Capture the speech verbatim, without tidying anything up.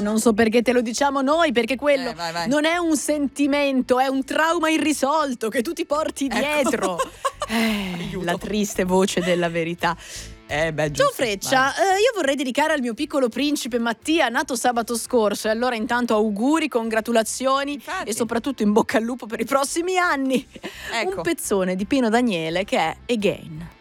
non so perché te lo diciamo noi, perché quello Eh, vai, vai. non è un sentimento, è un trauma irrisolto che tu ti porti dietro. Ecco. Eh, Aiuto. la triste voce della verità. Eh beh, Giù giusto. Freccia, eh, io vorrei dedicare al mio piccolo principe Mattia, nato sabato scorso, e allora intanto auguri, congratulazioni Infatti. e soprattutto in bocca al lupo per i prossimi anni. Ecco. Un pezzone di Pino Daniele che è Again.